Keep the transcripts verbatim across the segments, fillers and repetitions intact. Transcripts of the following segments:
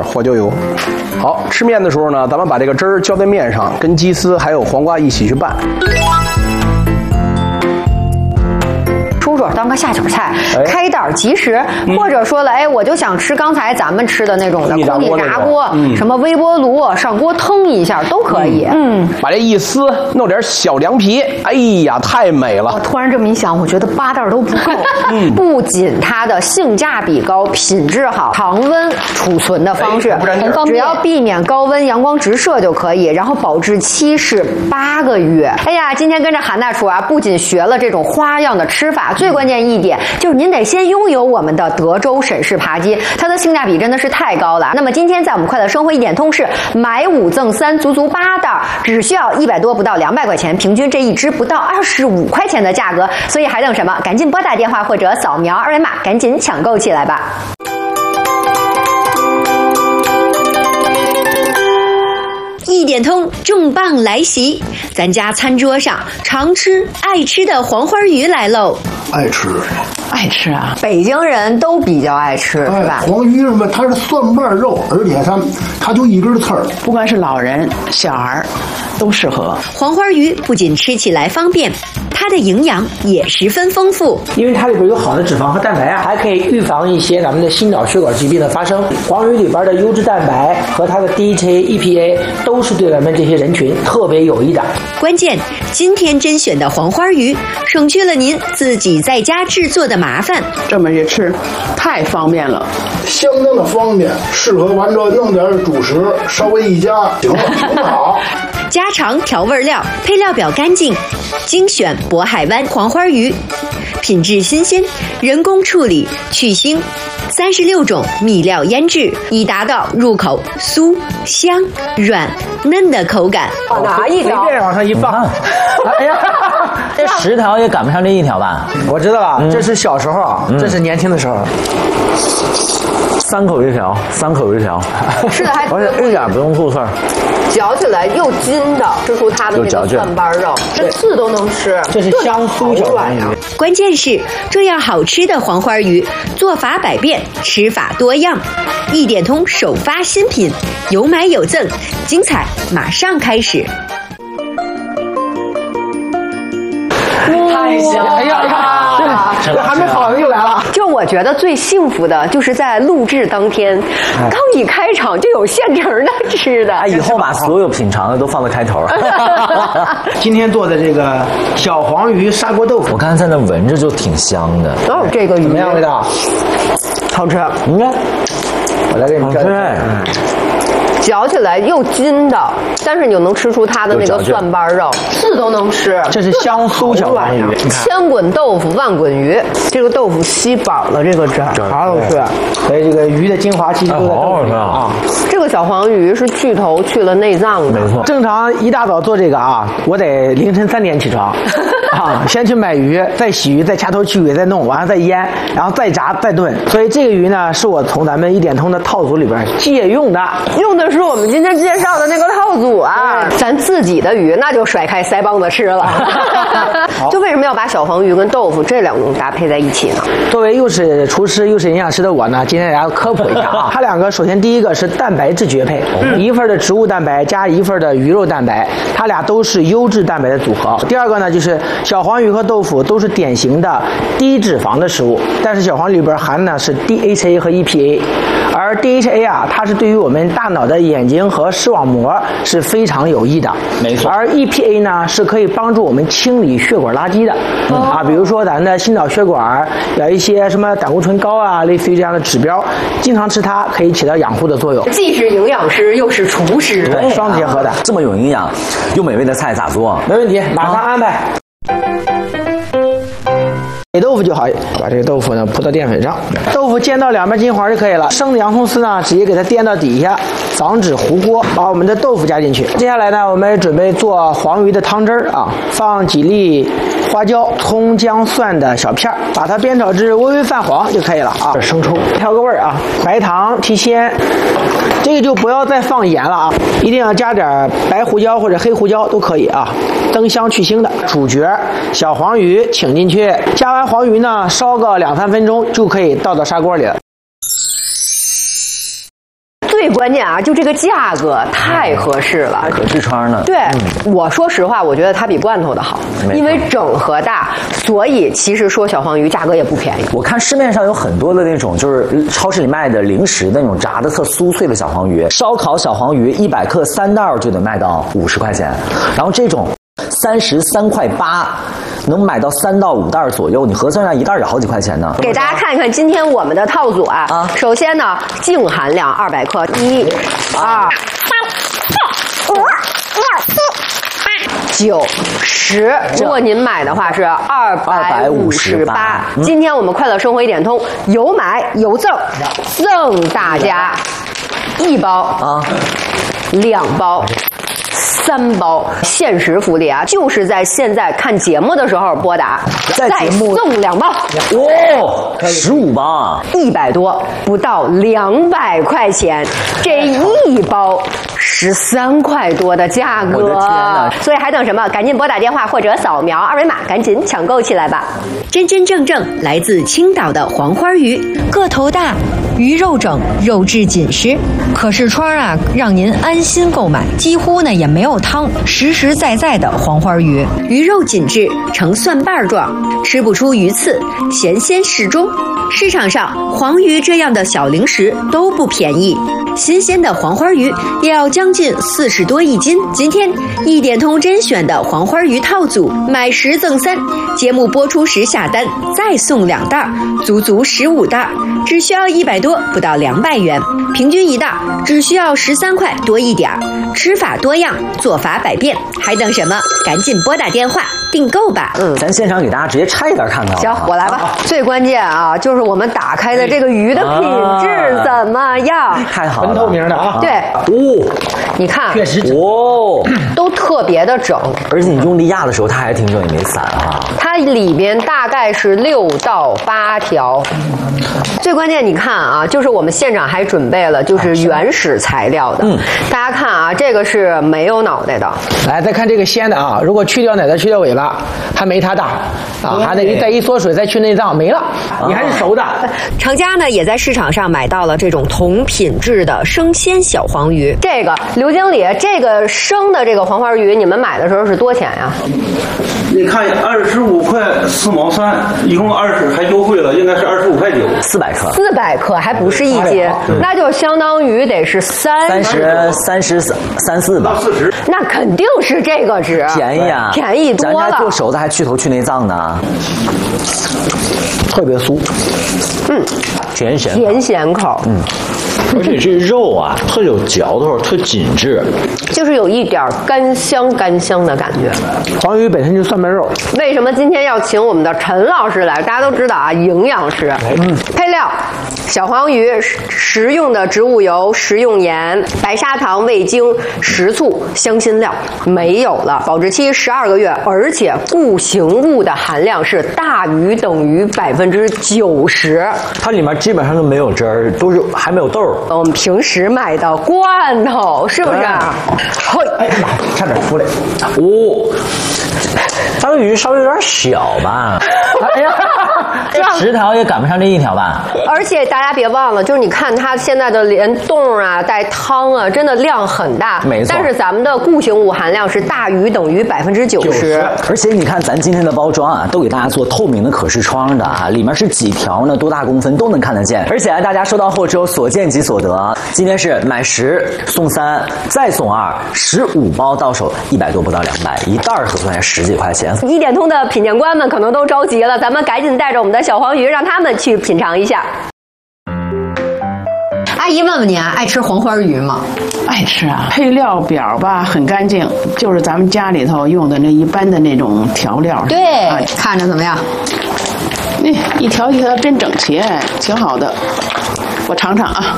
花椒油。好，吃面的时候呢，咱们把这个汁儿浇在面上，跟鸡丝还有黄瓜一起去拌。 叔叔当个下酒菜，哎、开袋即食，嗯、或者说了，哎，我就想吃刚才咱们吃的那种的空气炸锅，嗯、什么微波炉上锅腾一下都可以。 嗯，把这一撕，弄点小凉皮，哎呀，太美了！ 我突然这么一想，我觉得八袋都不够。嗯，不仅它的性价比高，品质好，常温储存的方式、哎、很方便，只要避免高温阳光直射就可以，然后保质期是八个月。哎呀，今天跟着韩大厨啊，不仅学了这种花样的吃法。最关键一点就是您得先拥有我们的德州沈氏扒鸡，它的性价比真的是太高了。那么今天在我们快乐生活一点通是买五赠三，足足八袋，只需要一百多不到两百块钱，平均这一只不到二十五块钱的价格，所以还等什么？赶紧拨打电话或者扫描二维码，赶紧抢购起来吧！一点通重磅来袭，咱家餐桌上常吃爱吃的黄花鱼来喽！ 爱吃， 爱吃啊！北京人都比较爱吃， 哎、 是吧？ 黄鱼什么？它是蒜瓣肉，而且它它就一根刺儿， 不管是老人小孩都适合。 黄花鱼不仅吃起来方便，它的营养也十分丰富， 因为它里边有好的脂肪和蛋白啊，还可以预防一些咱们的心脑血管疾病的发生。黄鱼里边的优质蛋白和它的 D H A、E P A 都是对咱们这些人群特别有益的。 关键，今天甄选的黄花鱼，省去了您自己在家制作的麻烦。 这么一吃，太方便了， 相当的方便，适合完之后弄点主食，稍微一加，行了，很好。 家常调味料，配料表干净，精选渤海湾黄花鱼，品质新鲜，人工处理去腥，三十六种秘料腌制，以达到入口酥香软嫩的口感。 拿一条，随便往上一放，哎呀， 这十条也赶不上这一条吧？ 我知道了，嗯、这是小时候，嗯、这是年轻的时候。 三口一条，三口一条， 吃的还而且一点不用做事儿， 嚼起来又筋道，吃出它的那个蒜瓣肉，这刺都能吃。 这是香酥小黄鱼。 关键是这样好吃的黄花鱼，做法百变，吃法多样。一点通首发新品，有买有赠，精彩马上开始。 太香了！哎呀呀，这还没好呢，又来了。 就我觉得最幸福的就是在录制当天，刚一开场就有现成的吃的。 哎，以后把所有品尝的都放在开头。 今天做的这个小黄鱼砂锅豆腐， 我刚才在那闻着就挺香的。 哦，这个鱼怎么样味道？ 好吃。 应该， 我来给你们蘸。 嗯。 嚼起来又筋道，但是你又能吃出它的那个蒜瓣肉，刺都能吃。 这是香酥小黄鱼， 千滚豆腐万滚鱼，这个豆腐吸饱了这个汁儿，好好吃。 所以这个鱼的精华气息都在豆腐里啊。 这个小黄鱼是去头去了内脏的， 没错。正常一大早做这个啊，我得凌晨三点起床。啊，先去买鱼，再洗鱼，再掐头去尾，再弄，完了再腌，然后再炸，再炖。所以这个鱼呢，是我从咱们一点通的套组里边借用的， 用的是我们今天介绍的那个套组啊。咱自己的鱼那就甩开腮帮子吃了。就为什么要把小黄鱼跟豆腐这两种搭配在一起呢？ 作为又是厨师又是营养师的我呢，今天给大家科普一下啊。它两个首先第一个是蛋白质绝配，嗯、一份的植物蛋白加一份的鱼肉蛋白，它俩都是优质蛋白的组合。第二个呢就是。小黄鱼和豆腐都是典型的低脂肪的食物，但是小黄鱼里边含的是 D H A 和 E P A， 而 D H A 啊，它是对于我们大脑的眼睛和视网膜是非常有益的， 没错。 而 E P A 呢，是可以帮助我们清理血管垃圾的，嗯、啊，比如说咱的心脑血管有一些什么胆固醇高啊，类似于这样的指标，经常吃它可以起到养护的作用。 既是营养师又是厨师， 对，双结合的， 这么有营养又美味的菜咋做？ 没问题，马上安排。给豆腐就好，把这个豆腐呢铺到淀粉上，豆腐煎到两边金黄就可以了。生的洋葱丝呢，直接给它垫到底下，防止糊锅。把我们的豆腐加进去。接下来呢，我们准备做黄鱼的汤汁儿啊，放几粒花椒、葱、姜、蒜的小片，把它煸炒至微微泛黄就可以了啊。这生抽，调个味儿啊，白糖提鲜。这个就不要再放盐了啊，一定要加点白胡椒或者黑胡椒都可以啊，增香去腥的。主角小黄鱼请进去，加完黄鱼呢，烧个两三分钟就可以倒到砂锅里了。 最关键啊，就这个价格太合适了， 还可视窗呢。 对，嗯、我说实话，我觉得它比罐头的好，因为整盒大，所以其实说小黄鱼价格也不便宜。 我看市面上有很多的那种，就是超市里卖的零食的那种炸的特酥脆的小黄鱼，烧烤小黄鱼一百克三袋就得卖到五十块钱，然后这种三十三块八。能买到三到五袋左右，你核算上一袋也好几块钱呢。 给大家看一看今天我们的套组啊，啊首先呢，净含量二百克，一、二、五、六、七、八、九、十。如果您买的话是二百五十八。今天我们快乐生活一点通有买有赠，赠大家一包啊，两包。三包限时福利啊，就是在现在看节目的时候拨打，再送两包， 哦，十五包啊， 一百多，不到两百块钱，这一包十三块多的价格， 我的天哪！ 所以还等什么？赶紧拨打电话或者扫描二维码，赶紧抢购起来吧！ 真真正正来自青岛的黄花鱼，个头大，鱼肉整，肉质紧实，可视窗啊，让您安心购买，几乎呢也没有汤，实实在在的黄花鱼，鱼肉紧致，呈蒜瓣状，吃不出鱼刺，咸鲜适中。市场上黄鱼这样的小零食都不便宜，新鲜的黄花鱼也要将近四十多一斤。今天一点通甄选的黄花鱼套组，买十赠三，节目播出时下单再送两袋，足足十五袋，只需要一百多，不到两百元，平均一袋只需要十三块多一点。吃法多样，做法百变，还等什么？赶紧拨打电话订购吧。 嗯，咱现场给大家直接拆一袋看看。 行，我来吧。啊、最关键啊，就是我们打开的这个鱼的品质怎么样？ 啊、太好了， 纯透明的啊。 对， 哦， 你看， 确实哦， 都特别的整， 而且你用力压的时候，它还挺整，也没散啊。 它里边大概是六到八条。最关键，你看啊，就是我们现场还准备了就是原始材料的。嗯，大家看啊，这个是没有脑袋的。 来，再看这个鲜的啊，如果去掉脑袋、去掉尾巴，还没它大啊，还得再一缩水，再去内脏，没了，你还是熟的。 厂家呢也在市场上买到了这种同品质的生鲜小黄鱼。 这个刘经理，这个生的这个黄花鱼，你们买的时候是多钱呀？ 你看，二十五块四毛三，一共二十，还优惠了，应该是二十五块九， 四百克， 四百克还不是一斤，那就相当于得是三三十三十三四吧， 四十， 那肯定是这个值， 便宜啊， 便宜多了。 咱家做熟的还去头去内脏呢， 特别酥， 嗯， 甜咸甜咸口， 嗯。 而且这肉啊，特有嚼头，特紧致， 就是有一点干香干香的感觉。 黄鱼本身就蒜瓣肉。 为什么今天要请我们的陈老师来？大家都知道啊，营养师。嗯，配料：小黄鱼、食用的植物油、食用盐、白砂糖、味精、食醋、香辛料，没有了。保质期十二个月，而且固形物的含量是大于等于百分之九十。 它里面基本上都没有汁儿，都是还没有豆。 我们平时买的罐头是不是？嘿， 哎呀，差点出来。 哦，章鱼稍微有点小吧？哎呀，这十条也赶不上这一条吧？ 而且大家别忘了，就是你看它现在的连冻啊、带汤啊，真的量很大。 没错。 但是咱们的固形物含量是大于等于百分之九十。 而且你看咱今天的包装啊，都给大家做透明的可视窗的啊，里面是几条呢？多大公分都能看得见。而且大家收到后之后所见即所得，今天是买十送三，再送二，十五包到手一百多不到两百，一袋核算下十几块钱。 一点通的品鉴官们可能都着急了，咱们赶紧带着我们的小黄鱼，让他们去品尝一下。 阿姨问问你啊，爱吃黄花鱼吗？ 爱吃啊，配料表吧很干净，就是咱们家里头用的那一般的那种调料。 对，啊、看着怎么样？ 那一条一条真整齐，挺好的。我尝尝啊。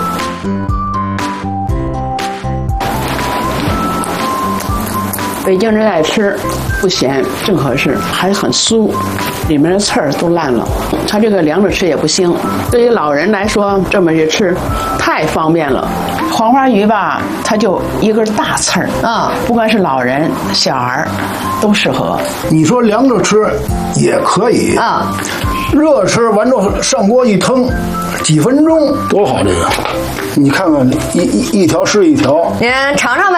北京人爱吃，不咸，正合适，还很酥，里面的刺儿都烂了。它这个凉着吃也不腥。对于老人来说，这么一吃太方便了。黄花鱼吧，它就一根大刺儿啊，不管是老人、小孩都适合。 你说凉着吃也可以啊，热吃完之后上锅一腾， 几分钟多好，这个你看看一一一条是一条， 您尝尝呗。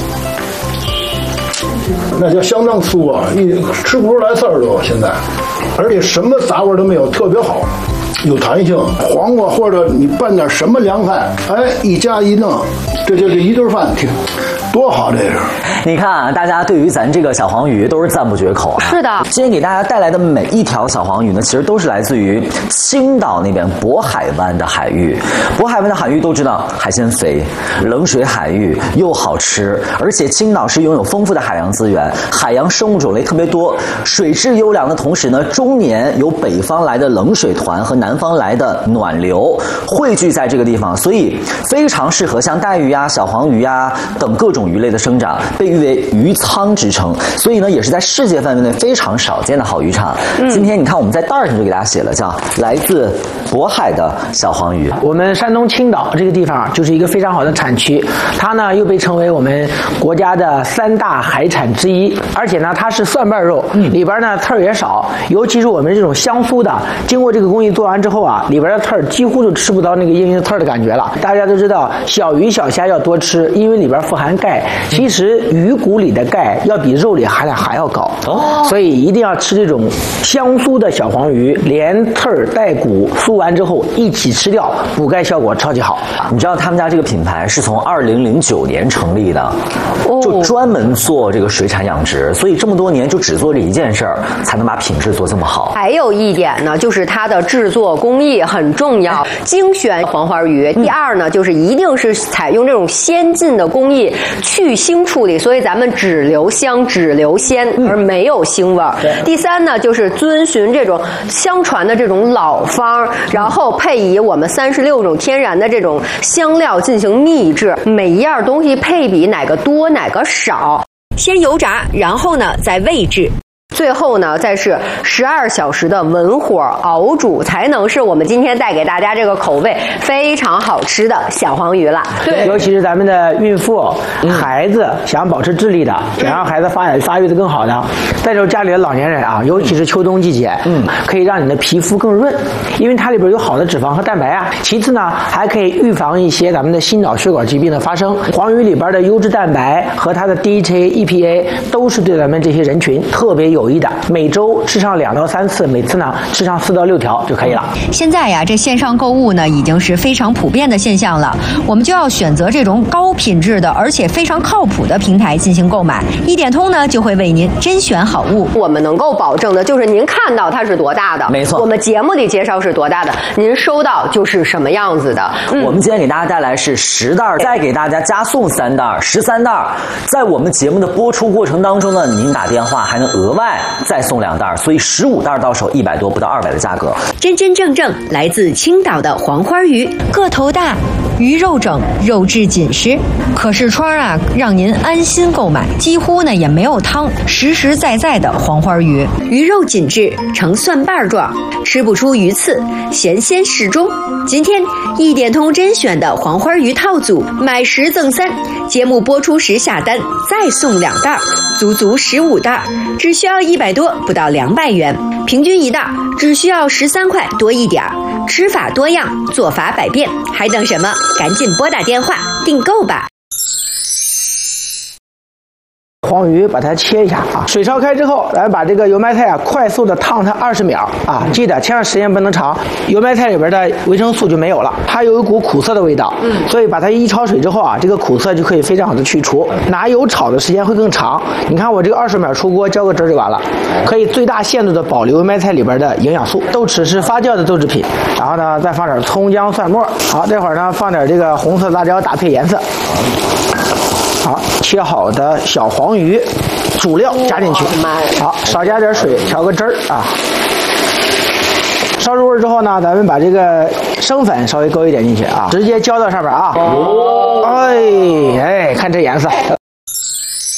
那叫相当酥啊，一吃不出来刺儿都现在，而且什么杂味都没有，特别好。有弹性，黄瓜或者你拌点什么凉菜，哎，一加一弄，这就这一顿饭挺多好。这是， 你看啊，大家对于咱这个小黄鱼都是赞不绝口啊。 是的， 今天给大家带来的每一条小黄鱼呢，其实都是来自于青岛那边渤海湾的海域。渤海湾的海域都知道海鲜肥，冷水海域又好吃，而且青岛是拥有丰富的海洋资源，海洋生物种类特别多，水质优良的同时呢，终年有北方来的冷水团和南方来的暖流汇聚在这个地方，所以非常适合像带鱼啊、小黄鱼啊等各种鱼类的生长，被誉为鱼仓之称。所以呢，也是在世界范围内非常少见的好渔场。嗯、今天你看我们在袋上就给大家写了，叫来自渤海的小黄鱼。 我们山东青岛这个地方就是一个非常好的产区，它呢又被称为我们国家的三大海产之一，而且呢它是蒜瓣肉，嗯、里边呢刺儿也少，尤其是我们这种香酥的，经过这个工艺做完之后啊，里边的刺儿几乎就吃不到那个硬硬刺儿的感觉了。大家都知道小鱼小虾要多吃，因为里边富含钙，其实鱼骨里的钙要比肉里含量还要高，哦，所以一定要吃这种香酥的小黄鱼，连刺儿带骨酥完之后一起吃掉，补钙效果超级好。 你知道他们家这个品牌是从二零零九年成立的，就专门做这个水产养殖，所以这么多年就只做这一件事儿，才能把品质做这么好。 还有一点呢，就是它的制作工艺很重要，精选黄花鱼。第二呢，就是一定是采用这种先进的工艺去腥处理，所以咱们只留香只留鲜，而没有腥味儿。第三呢，就是遵循这种相传的这种老方，然后配以我们三十六种天然的这种香料进行秘制，每一样东西配比哪个多哪个少，先油炸，然后呢再煨制。最后呢，再是十二小时的文火熬煮，才能是我们今天带给大家这个口味非常好吃的小黄鱼了。 对，尤其是咱们的孕妇、嗯、孩子想保持智力的，想让孩子发育发育的更好的，再就是家里的老年人啊，尤其是秋冬季节，嗯，可以让你的皮肤更润，因为它里边有好的脂肪和蛋白啊。其次呢，还可以预防一些咱们的心脑血管疾病的发生。黄鱼里边的优质蛋白和它的 D H A、E P A 都是对咱们这些人群特别有益的，每周吃上两到三次，每次呢吃上四到六条就可以了。 现在呀，这线上购物呢已经是非常普遍的现象了，我们就要选择这种高品质的，而且非常靠谱的平台进行购买。一点通呢就会为您甄选好物。 我们能够保证的就是您看到它是多大的， 没错， 我们节目里介绍是多大的，您收到就是什么样子的。 嗯、我们今天给大家带来是十袋，再给大家加送三袋，十三袋。在我们节目的播出过程当中呢，您打电话还能额外再送两袋，所以十五袋到手一百多，不到二百的价格。 真真正正来自青岛的黄花鱼，个头大，鱼肉整，肉质紧实，可视窗啊，让您安心购买，几乎呢也没有汤，实实在在的黄花鱼，鱼肉紧致，呈蒜瓣状，吃不出鱼刺，咸鲜适中。今天一点通甄选的黄花鱼套组，买十赠三，节目播出时下单再送两袋，足足十五袋，只需要一百多，不到两百元，平均一袋只需要十三块多一点。吃法多样，做法百变，还等什么？赶紧拨打电话订购吧。 黄鱼把它切一下啊，水烧开之后，咱们把这个油麦菜啊快速的烫它二十秒啊，记得千万时间不能长，油麦菜里边的维生素就没有了，它有一股苦涩的味道，嗯，所以把它一焯水之后啊，这个苦涩就可以非常好的去除，拿油炒的时间会更长。你看我这个二十秒出锅，浇个汁就完了，可以最大限度的保留油麦菜里边的营养素。豆豉是发酵的豆制品，然后呢再放点葱姜蒜末，好，这会儿呢放点这个红色辣椒搭配颜色。好，切好的小黄鱼主料加进去，好，少加点水调个汁儿啊。烧入味之后呢，咱们把这个生粉稍微勾一点进去啊，直接浇到上面啊。哦，哎哎，看这颜色。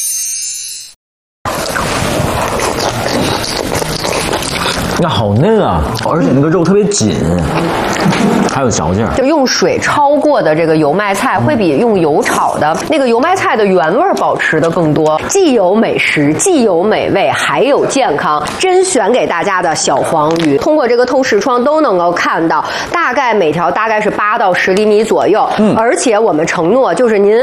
那好嫩啊！ 啊，而且那个肉特别紧，还有嚼劲儿。 就用水焯过的这个油麦菜，会比用油炒的那个油麦菜的原味保持的更多，既有美食，既有美味，还有健康。甄选给大家的小黄鱼，通过这个透视窗都能够看到，大概每条大概是八到十厘米左右，嗯，而且我们承诺就是您